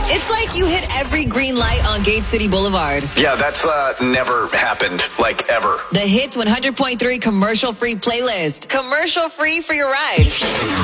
It's like you hit every green light on Gate City Boulevard. Yeah, that's never happened, like ever. The Hits 100.3 commercial-free playlist. Commercial-free for your ride.